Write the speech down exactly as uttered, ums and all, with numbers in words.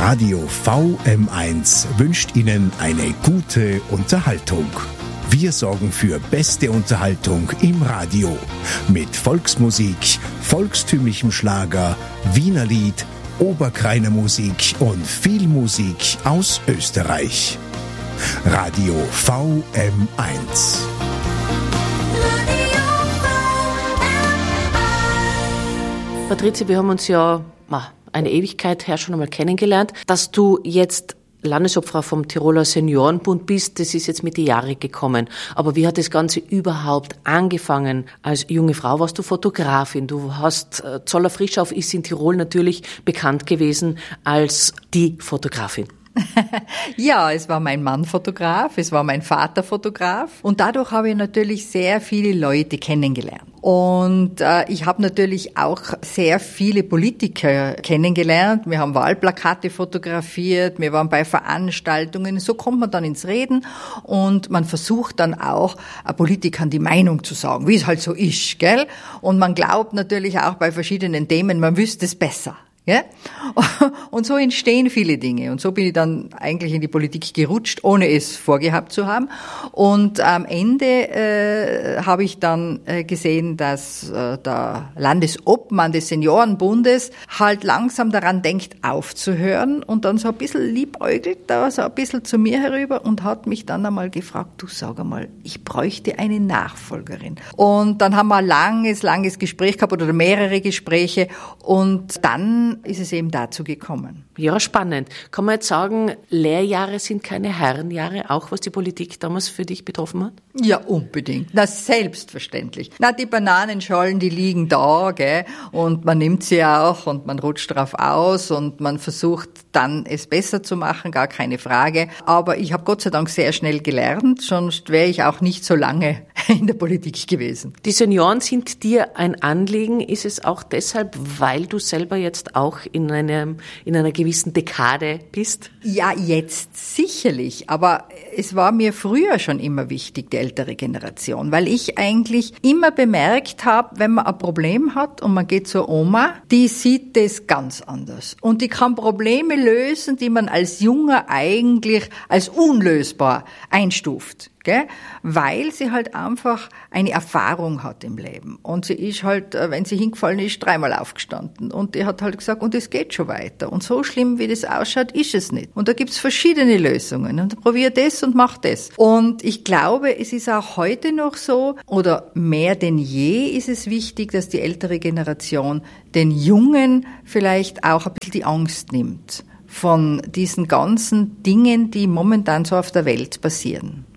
Radio V M eins wünscht Ihnen eine gute Unterhaltung. Wir sorgen für beste Unterhaltung im Radio mit Volksmusik, volkstümlichem Schlager, Wienerlied, Oberkrainer Musik und viel Musik aus Österreich. Radio V M eins. Patricia, wir haben uns ja eine Ewigkeit her schon einmal kennengelernt. Dass du jetzt Landesobfrau vom Tiroler Seniorenbund bist, das ist jetzt mit den Jahren gekommen. Aber wie hat das Ganze überhaupt angefangen? Als junge Frau warst du Fotografin. Du hast, Zoller Frischhoff ist in Tirol natürlich bekannt gewesen als die Fotografin. Ja, es war mein Mann Fotograf, es war mein Vater Fotograf und dadurch habe ich natürlich sehr viele Leute kennengelernt. Und äh, ich habe natürlich auch sehr viele Politiker kennengelernt. Wir haben Wahlplakate fotografiert, wir waren bei Veranstaltungen. So kommt man dann ins Reden und man versucht dann auch äh, Politikern die Meinung zu sagen, wie es halt so ist, gell? Und man glaubt natürlich auch bei verschiedenen Themen, man wüsste es besser. Ja? Und so entstehen viele Dinge. Und so bin ich dann eigentlich in die Politik gerutscht, ohne es vorgehabt zu haben. Und am Ende äh, habe ich dann äh, gesehen, dass äh, der Landesobmann des Seniorenbundes halt langsam daran denkt, aufzuhören und dann so ein bisschen liebäugelt da so ein bisschen zu mir herüber und hat mich dann einmal gefragt, du sag einmal, ich bräuchte eine Nachfolgerin. Und dann haben wir ein langes, langes Gespräch gehabt oder mehrere Gespräche und dann ist es eben dazu gekommen. Ja, spannend. Kann man jetzt sagen, Lehrjahre sind keine Herrenjahre, auch was die Politik damals für dich betroffen hat? Ja, unbedingt. Na, selbstverständlich. Na, die Bananenschalen, die liegen da, gell, und man nimmt sie auch und man rutscht drauf aus und man versucht dann es besser zu machen, gar keine Frage. Aber ich habe Gott sei Dank sehr schnell gelernt, sonst wäre ich auch nicht so lange in der Politik gewesen. Die Senioren sind dir ein Anliegen. Ist es auch deshalb, weil du selber jetzt auch in einem, in einer gewissen Dekade bist? Ja, jetzt sicherlich. Aber es war mir früher schon immer wichtig, die ältere Generation, weil ich eigentlich immer bemerkt habe, wenn man ein Problem hat und man geht zur Oma, die sieht das ganz anders. Und die kann Probleme lösen, die man als Junger eigentlich als unlösbar einstuft. Gell? Weil sie halt einfach eine Erfahrung hat im Leben. Und sie ist halt, wenn sie hingefallen ist, dreimal aufgestanden. Und die hat halt gesagt, und es geht schon weiter. Und so schlimm, wie das ausschaut, ist es nicht. Und da gibt's verschiedene Lösungen. Und probier das und mach das. Und ich glaube, es ist auch heute noch so, oder mehr denn je ist es wichtig, dass die ältere Generation den Jungen vielleicht auch ein bisschen die Angst nimmt von diesen ganzen Dingen, die momentan so auf der Welt passieren.